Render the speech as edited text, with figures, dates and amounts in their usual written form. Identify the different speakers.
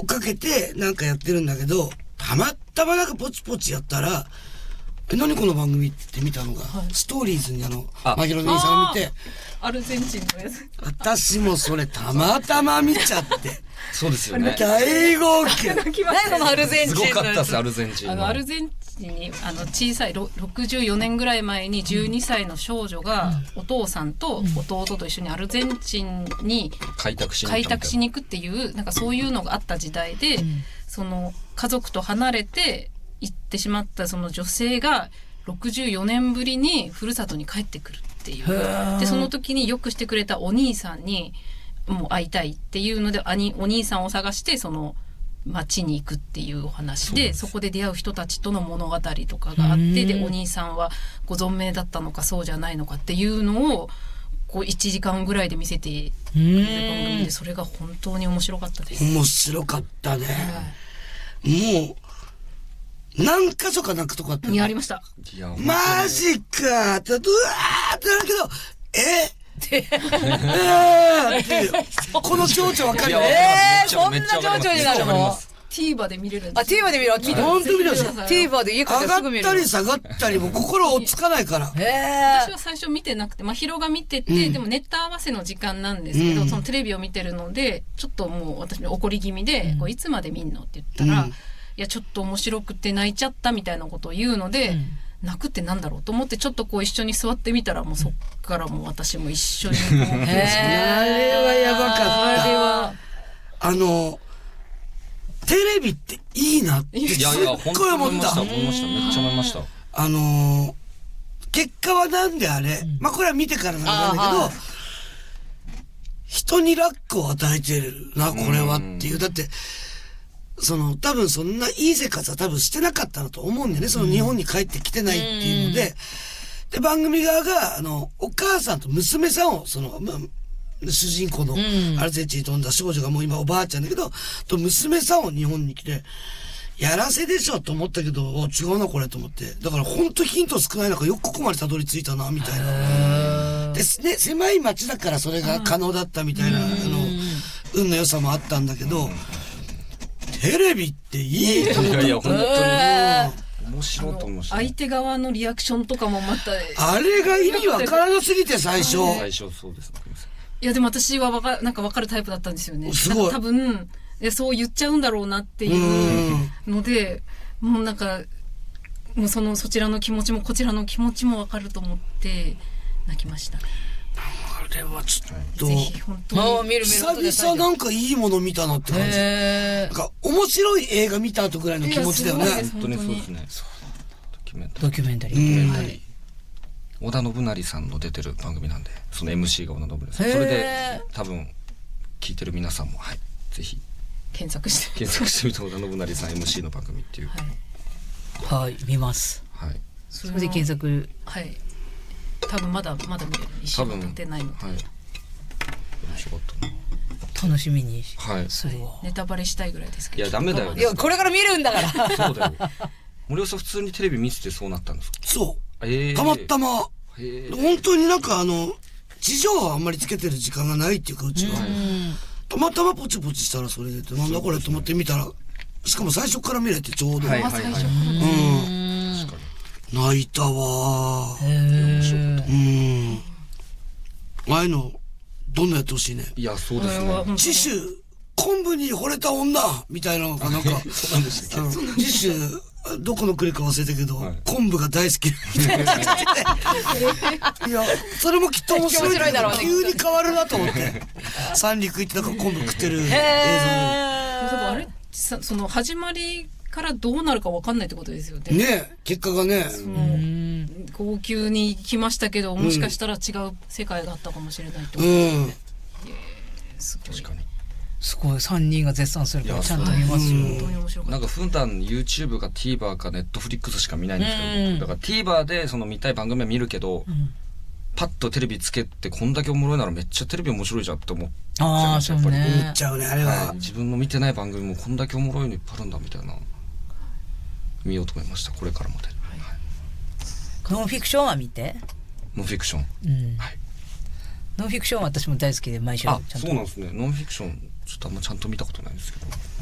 Speaker 1: 追っかけてなんかやってるんだけど、たまたまなんかポチポチやったら、何この番組って見たのが、ストーリーズにマヒロ姉さんを見て、
Speaker 2: アルゼンチンのやつ。
Speaker 1: 私もそれたまたま見ちゃって。
Speaker 3: そうですよね。
Speaker 1: 大号泣。
Speaker 2: 何このアルゼンチンのやつ。
Speaker 3: すごかったです、アルゼンチンの。
Speaker 2: アルゼンチンに小さい64年ぐらい前に12歳の少女がお父さんと弟と一緒にアルゼンチンに開拓しに行くっていうなんかそういうのがあった時代で、その家族と離れて行ってしまったその女性が64年ぶりにふるさとに帰ってくるっていう。でその時によくしてくれたお兄さんにもう会いたいっていうのでお兄さんを探してその町に行くっていうお話で、そこで出会う人たちとの物語とかがあって、でお兄さんはご存命だったのかそうじゃないのかっていうのをこう1時間ぐらいで見せてくれる番組で、それが本当に面白かったです。
Speaker 1: 面白かったね。もう何箇所か泣くとこあった
Speaker 2: ね。ありました。
Speaker 1: マジかってうわーってなるけどこの情緒わかるよ。
Speaker 4: そんな情緒になるの
Speaker 2: ？TVer で見れるんです。
Speaker 4: TVer で見る。
Speaker 1: 本当に見れる。
Speaker 4: TVer で家帰ってすぐ見る。
Speaker 1: 上がったり下がったりも心落ち着かないから。
Speaker 2: 私は最初見てなくて、まひろが見てて、でもネタ合わせの時間なんですけど、そのテレビを見てるので、ちょっともう私に怒り気味で、いつまで見んのって言ったら、いやちょっと面白くて泣いちゃったみたいなことを言うので、泣くってなんだろうと思ってちょっとこう一緒に座ってみたら、もうそっからもう私も一緒にこう。
Speaker 1: あれはやばかった。
Speaker 2: あれは
Speaker 1: テレビっていいなってすっごい思った。
Speaker 3: めっちゃ思いました。
Speaker 1: 結果はなんであれ、まあこれは見てからなんだけど、人にラックを与えてるな、これはっていう。だって、多分そんないい生活は多分してなかったなと思うんだよね。日本に帰ってきてないっていうので、で、番組側が、お母さんと娘さんを、主人公のアルゼンチンに飛んだ少女がもう今おばあちゃんだけど、と娘さんを日本に来て、やらせでしょと思ったけど、違うなこれと思って。だから本当ヒント少ない中よくここまでたどり着いたな、みたいな。ですね、狭い街だからそれが可能だったみたいな、運の良さもあったんだけど、テレビっていいと思った。
Speaker 3: いや、本当に。面白いと思うし。
Speaker 2: 相手側のリアクションとかもまた。
Speaker 1: あれが意味わからなすぎて最初。
Speaker 3: 最初そうです。
Speaker 2: いやでも私はなんか分かるタイプだったんですよね。
Speaker 1: すごい。
Speaker 2: 多分そう言っちゃうんだろうなっていうので、もうなんかもうそちらの気持ちもこちらの気持ちも分かると思って泣きましたね。
Speaker 1: あれはちょっと
Speaker 2: ぜひ本当に
Speaker 1: 久々なんかいいもの見たなって感じ。なんか面白い映画見た後ぐらいの気持ちだよね。
Speaker 3: 本当にそうですね。
Speaker 4: ドキュメンタリー。
Speaker 3: 織田信成さんの出てる番組なんで、その MC が織田信成さん。それで多分聞いてる皆さんもぜひ
Speaker 2: 検索して
Speaker 3: みて織田信成さん MC の番組っていう。
Speaker 4: はい見ます。それで検索。
Speaker 2: 多分まだ見れる。一緒に経ってないので。面
Speaker 3: 白かった。
Speaker 4: 楽しみにするわ。
Speaker 2: ネタバレしたいぐらいですけど。
Speaker 3: いやダメだよ。
Speaker 4: いやこれから見るんだから。
Speaker 3: そうだよ。森尾さん普通にテレビ見ててそうなったんですか？
Speaker 1: そう。たまたま。本当になんか地上はあんまりつけてる時間がないっていうか、うちは。たまたまポチポチしたらそれで、なんだこれと思って見たら、しかも最初から見れてちょうど。
Speaker 2: 最初から。
Speaker 1: 泣いたわ。ああいうの、どんどんやってほしいね。
Speaker 3: いや、そうですね。
Speaker 1: 次週、昆布に惚れた女みたいなのがなんか、次週、どこの国か忘れたけど、昆布が大好きみたいな。いや、それもきっと面白いだろうね。急に変わるなと思って。三陸行ってなんか昆布食ってる映像。
Speaker 2: あれ始まりからどうなるか分かんないってことですよね。
Speaker 1: ね、結果がね。
Speaker 2: 高級に行きましたけど、もしかしたら違う世界があったかもしれないと思って。
Speaker 3: 確かに。
Speaker 4: すごい3人が絶賛するからちゃんと見ますよ。
Speaker 3: なんか普段 YouTube か TVer か Netflix しか見ないんですけど、だから TVer で見たい番組は見るけど、パッとテレビつけてこんだけおもろいならめっちゃテレビ面白いじゃんって思っちゃいます。やっぱり
Speaker 1: 思っちゃうねあれは。
Speaker 3: 自分の見てない番組もこんだけおもろいのいっぱいあるんだみたいな見ようと思いました。これからまで。
Speaker 4: ノンフィクションは見て。
Speaker 3: ノンフィクション。
Speaker 4: ノンフィクションは私も大好きで毎週ちゃんと。
Speaker 3: そうなんですね。ノンフィクションちょっとあんまちゃんと見たことないんですけど。